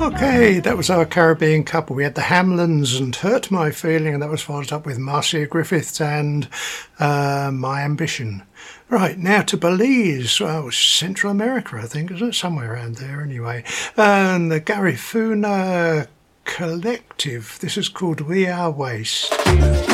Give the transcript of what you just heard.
Okay, that was our Caribbean couple. We had the Hamlins and Hurt My Feeling, and that was followed up with Marcia Griffiths and My Ambition. Right, now to Belize, well, Central America, I think, isn't it? Somewhere around there anyway. And the Garifuna Collective. This is called We Are Waste.